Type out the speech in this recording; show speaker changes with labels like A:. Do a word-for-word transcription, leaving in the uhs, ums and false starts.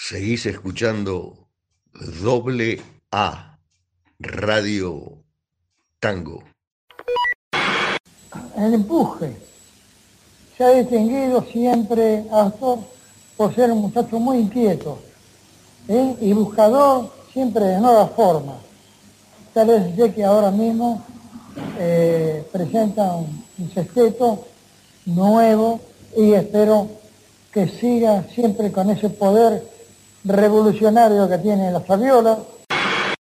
A: Seguís escuchando Doble A, Radio Tango.
B: El empuje. Se ha distinguido siempre Astor por ser un muchacho muy inquieto, ¿eh? Y buscador siempre de nuevas formas. Tal vez sé que ahora mismo eh, presenta un, un sexteto nuevo y espero que siga siempre con ese poder revolucionario que tiene la Fabiola